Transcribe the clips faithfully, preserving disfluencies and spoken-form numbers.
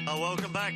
Oh, welcome back.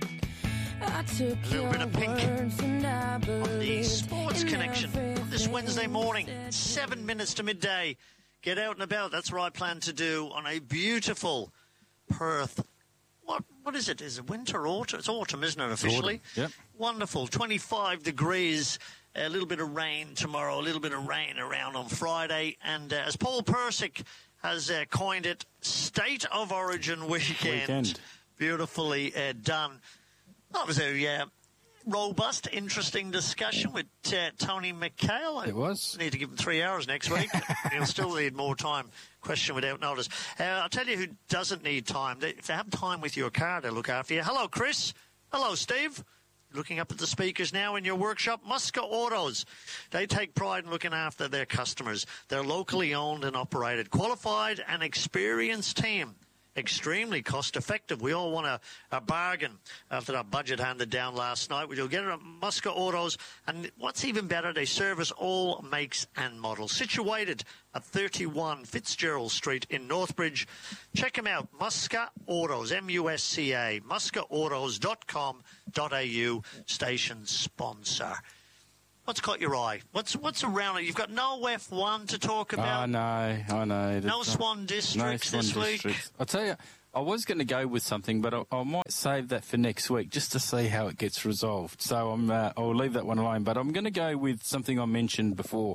I took A little bit of Pink on the Sports Connection this Wednesday morning, seven minutes to midday. Get out and about. That's what I plan to do on a beautiful Perth. What What is it? Is it winter, autumn? It's autumn, isn't it, officially? Autumn, yep. Wonderful. twenty-five degrees. A little bit of rain tomorrow, a little bit of rain around on Friday. And uh, as Paul Persick has uh, coined it, State of Origin weekend. Weekend. Beautifully uh, done. That was a uh, robust, interesting discussion with uh, Tony McHale. It was. I need to give him three hours next week. He'll still need more time. Question without notice. Uh, I'll tell you who doesn't need time. They, if they have time with your car, they'll look after you. Hello, Chris. Hello, Steve. Looking up at the speakers now in your workshop, Muska Autos. They take pride in looking after their customers. They're locally owned and operated, qualified and experienced team. Extremely cost-effective. We all want a, a bargain after that budget handed down last night. We'll get it at Muska Autos. And what's even better, they service all makes and models. Situated at thirty-one Fitzgerald Street in Northbridge. Check them out, Muska Autos, M U S C A, muska autos dot com dot a u, station sponsor. What's caught your eye? What's what's around it? You've got no F one to talk about. I know, I know. No Swan Districts no Swan this Districts. week. I'll tell you, I was going to go with something, but I, I might save that for next week just to see how it gets resolved. So I'm, uh, I'll leave that one alone. But I'm going to go with something I mentioned before.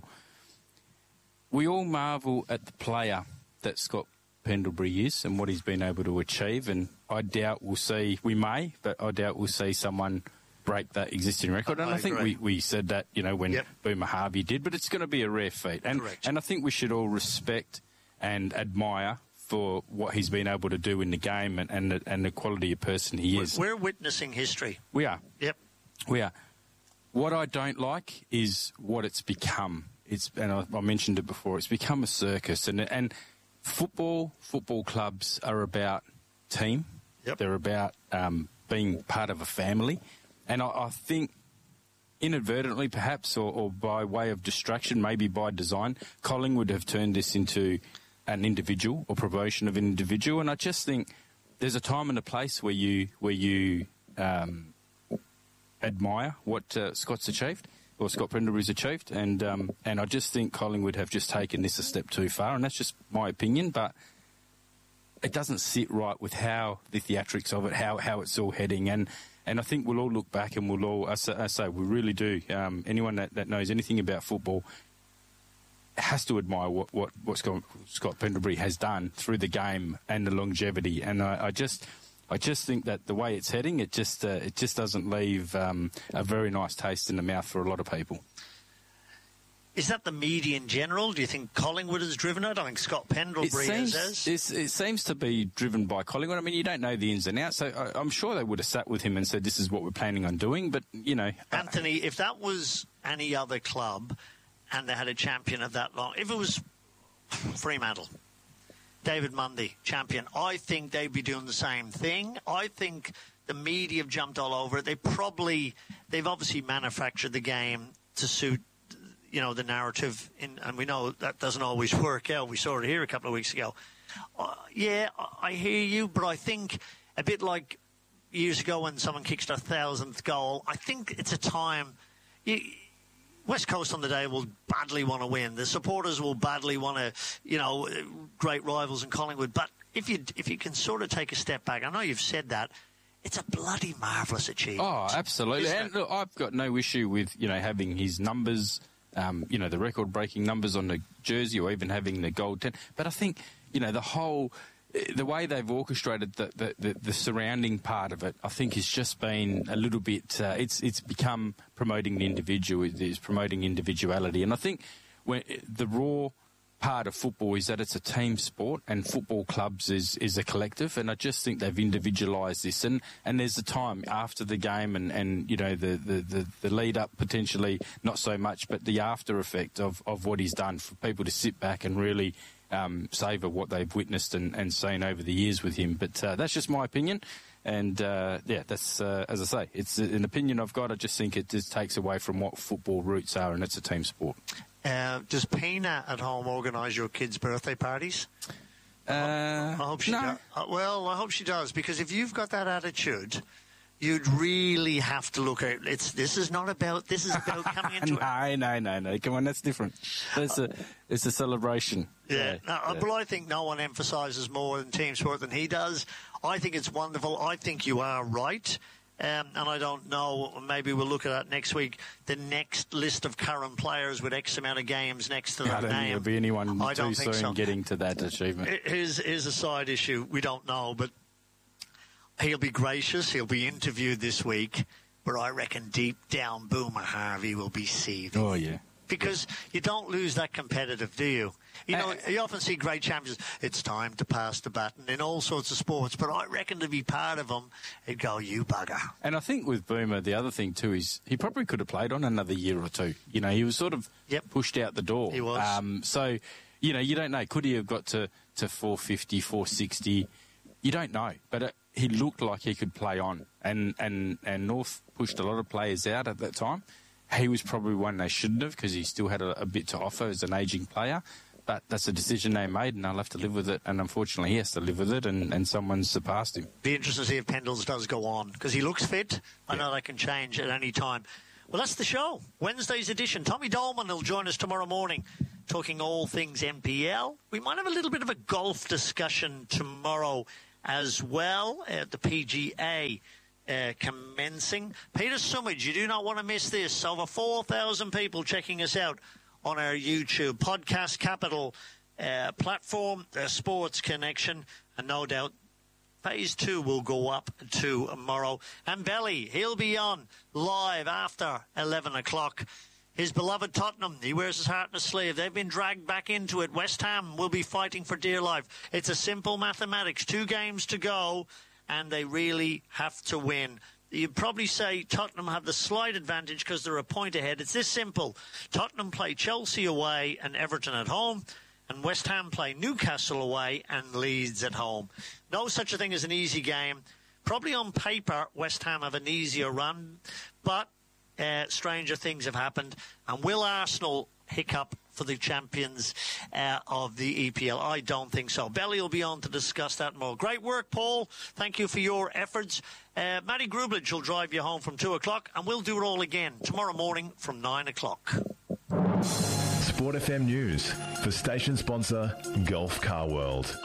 We all marvel at the player that Scott Pendlebury is and what he's been able to achieve. And I doubt we'll see, we may, but I doubt we'll see someone break that existing record. And I, I think we, we said that, you know, when yep. Boomer Harvey did, but it's going to be a rare feat. And, Correct. and I think we should all respect and admire for what he's been able to do in the game and, and, the, and the quality of person he we're, is. We're witnessing history. We are. Yep. We are. What I don't like is what it's become. It's, and I, I mentioned it before, it's become a circus. And, and football, football clubs are about team. Yep. They're about um, being part of a family. And I, I think inadvertently, perhaps, or, or by way of distraction, maybe by design, Collingwood have turned this into an individual or promotion of an individual. And I just think there's a time and a place where you where you um, admire what uh, Scott's achieved, or Scott Pendlebury's achieved. And um, and I just think Collingwood have just taken this a step too far. And that's just my opinion, but it doesn't sit right with how the theatrics of it, how, how it's all heading. And And I think we'll all look back and we'll all, I say, I say we really do. Um, anyone that, that knows anything about football has to admire what, what, what Scott, Scott Pendlebury has done through the game and the longevity. And I, I just I just think that the way it's heading, it just, uh, it just doesn't leave um, a very nice taste in the mouth for a lot of people. Is that the media in general? Do you think Collingwood has driven it? I think Scott Pendlebury it seems, has. It's, it seems to be driven by Collingwood. I mean, you don't know the ins and outs, so I, I'm sure they would have sat with him and said, this is what we're planning on doing, but, you know... Anthony, if that was any other club and they had a champion of that long... If it was Fremantle, David Mundy, champion, I think they'd be doing the same thing. I think the media have jumped all over it. They probably... They've obviously manufactured the game to suit... you know, the narrative, in, and we know that doesn't always work out. We saw it here a couple of weeks ago. Uh, yeah, I hear you, but I think a bit like years ago when someone kicks their thousandth goal, I think it's a time... You, West Coast on the day will badly want to win. The supporters will badly want to, you know, great rivals in Collingwood. But if you if you can sort of take a step back, I know you've said that, it's a bloody marvellous achievement. Oh, absolutely. And look, I've got no issue with, you know, having his numbers... Um, you know, the record-breaking numbers on the jersey or even having the gold ten. But I think, you know, the whole, the way they've orchestrated the, the, the, the surrounding part of it, I think has just been a little bit, uh, it's it's become promoting the individual, it's promoting individuality. And I think when the raw part of football is that it's a team sport and football clubs is, is a collective, and I just think they've individualised this, and, and there's a time after the game and, and you know the, the, the, the lead up potentially not so much, but the after effect of, of what he's done for people to sit back and really um, savour what they've witnessed and, and seen over the years with him. But uh, that's just my opinion, and uh, yeah, that's uh, as I say, it's an opinion I've got. I just think it just takes away from what football roots are, and it's a team sport. Uh, does Pina at home organise your kids' birthday parties? Uh, I hope she no. does. Uh, well, I hope she does, because if you've got that attitude, you'd really have to look at it's. This is not about. This is about coming into no, it. No, no, no. Come on, that's different. It's a, it's a celebration. Yeah, yeah, no, yeah. But I think no one emphasises more in team sport than he does. I think it's wonderful. I think you are right. Um, and I don't know, maybe we'll look at that next week, the next list of current players with X amount of games next to their I don't name. think there'll be anyone I too don't think soon so. getting to that achievement. Here's, here's a side issue. We don't know, but he'll be gracious. He'll be interviewed this week. But I reckon deep down, Boomer Harvey will be seething. Oh, yeah. Because you don't lose that competitive, do you? You know, Uh, you often see great champions, it's time to pass the baton in all sorts of sports, but I reckon to be part of them, it'd go, you bugger. And I think with Boomer, the other thing too is he probably could have played on another year or two. You know, he was sort of Yep. pushed out the door. He was. Um, so, you know, you don't know. Could he have got to, to four fifty, four sixty? You don't know. But it, he looked like he could play on. And, and, and North pushed a lot of players out at that time. He was probably one they shouldn't have because he still had a, a bit to offer as an ageing player. But that's a decision they made, and they'll have to live with it. And unfortunately, he has to live with it, and, and someone's surpassed him. Be interested to see if Pendles does go on, because he looks fit. I Yeah. know that can change at any time. Well, that's the show. Wednesday's edition. Tommy Dolman will join us tomorrow morning, talking all things N P L. We might have a little bit of a golf discussion tomorrow as well at the P G A. Uh, commencing. Peter Sumage, you do not want to miss this. Over four thousand people checking us out on our YouTube Podcast Capital uh, platform, the Sports Connection, and no doubt Phase two will go up tomorrow. And Belly, he'll be on live after eleven o'clock. His beloved Tottenham, he wears his heart on his sleeve. They've been dragged back into it. West Ham will be fighting for dear life. It's a simple mathematics. Two games to go, and they really have to win. You'd probably say Tottenham have the slight advantage because they're a point ahead. It's this simple. Tottenham play Chelsea away and Everton at home, and West Ham play Newcastle away and Leeds at home. No such a thing as an easy game. Probably on paper, West Ham have an easier run, but uh, stranger things have happened. And will Arsenal hiccup for the champions uh, of the E P L? I don't think so. Belly will be on to discuss that more. Great work, Paul. Thank you for your efforts. Uh, Matty Grublich will drive you home from two o'clock, and we'll do it all again tomorrow morning from nine o'clock. Sport F M News for station sponsor Gulf Car World.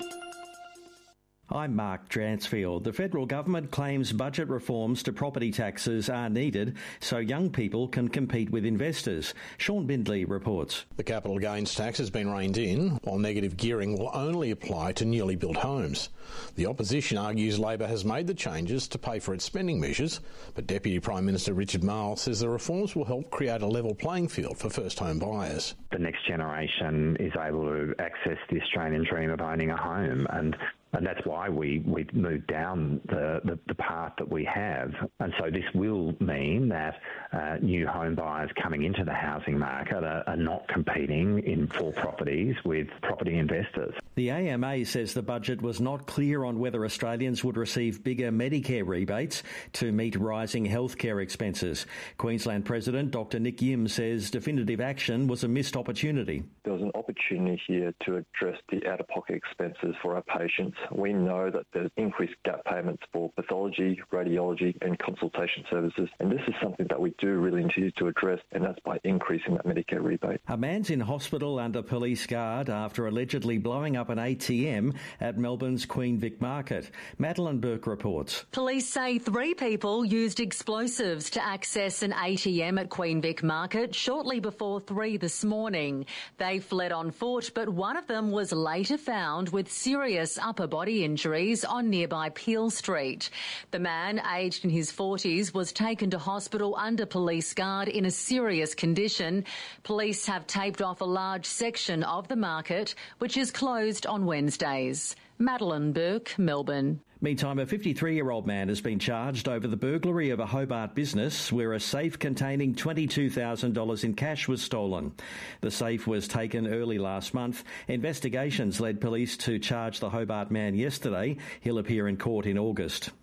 I'm Mark Dransfield. The federal government claims budget reforms to property taxes are needed so young people can compete with investors. Sean Bindley reports. The capital gains tax has been reined in, while negative gearing will only apply to newly built homes. The opposition argues Labor has made the changes to pay for its spending measures, but Deputy Prime Minister Richard Marles says the reforms will help create a level playing field for first home buyers. The next generation is able to access the Australian dream of owning a home, and And that's why we, we've moved down the, the, the path that we have. And so this will mean that uh, new home buyers coming into the housing market are, are not competing in for properties with property investors. The A M A says the budget was not clear on whether Australians would receive bigger Medicare rebates to meet rising healthcare expenses. Queensland President Doctor Nick Yim says definitive action was a missed opportunity. There was an opportunity here to address the out-of-pocket expenses for our patients. We know that there's increased gap payments for pathology, radiology and consultation services, and this is something that we do really need to address, and that's by increasing that Medicare rebate. A man's in hospital under police guard after allegedly blowing up an A T M at Melbourne's Queen Vic Market. Madeline Burke reports. Police say three people used explosives to access an A T M at Queen Vic Market shortly before three this morning. They fled on foot, but one of them was later found with serious upper body injuries on nearby Peel Street. The man, aged in his forties, was taken to hospital under police guard in a serious condition. Police have taped off a large section of the market, which is closed on Wednesdays. Madeline Burke, Melbourne. Meantime, a fifty-three-year-old man has been charged over the burglary of a Hobart business where a safe containing twenty-two thousand dollars in cash was stolen. The safe was taken early last month. Investigations led police to charge the Hobart man yesterday. He'll appear in court in August.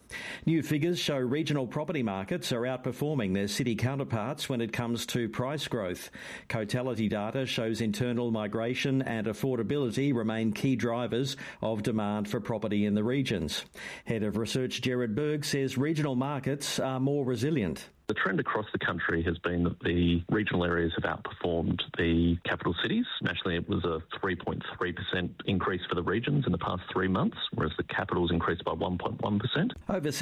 New figures show regional property markets are outperforming their city counterparts when it comes to price growth. Cotality data shows internal migration and affordability remain key drivers of demand for property in the regions. Head of Research Gerard Berg says regional markets are more resilient. The trend across the country has been that the regional areas have outperformed the capital cities. Nationally, it was a three point three percent increase for the regions in the past three months, whereas the capitals increased by one point one percent. Overseas